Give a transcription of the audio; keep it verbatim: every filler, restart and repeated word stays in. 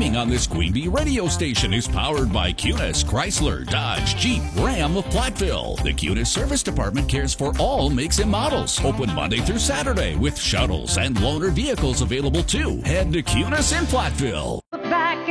playing on this Queen Bee radio station is powered by Cunis, Chrysler, Dodge, Jeep, Ram of Platteville. The Cunis Service Department cares for all makes and models. Open Monday through Saturday with shuttles and loaner vehicles available too. Head to Cunis in Platteville.